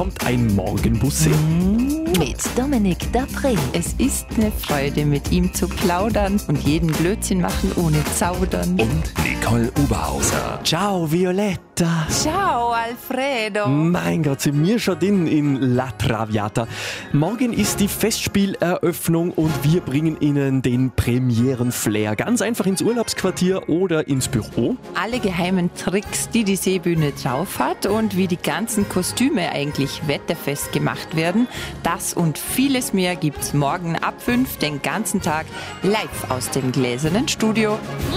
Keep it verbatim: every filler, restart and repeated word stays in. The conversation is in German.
kommt ein Morgenbus hin. Mit Dominik Dapré. Es ist eine Freude, mit ihm zu plaudern und jeden Blödsinn machen ohne Zaudern. Und Nicole Oberhauser. Ciao, Violetta. Ciao, Alfredo. Mein Gott, sind wir schon drin in La Traviata. Morgen ist die Festspieleröffnung und wir bringen Ihnen den Premieren-Flair ganz einfach ins Urlaubsquartier oder ins Büro. Alle geheimen Tricks, die die Seebühne drauf hat und wie die ganzen Kostüme eigentlich wetterfest gemacht werden, das und vieles mehr gibt's morgen ab fünf den ganzen Tag live aus dem gläsernen Studio.